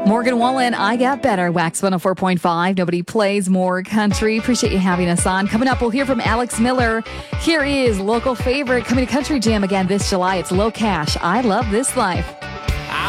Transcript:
Morgan Wallen, I Got Better, Wax 104.5. Nobody plays more country. Appreciate you having us on. Coming up, we'll hear from Alex Miller. Here is local favorite coming to Country Jam again this July. It's Low Cash. I Love This Life.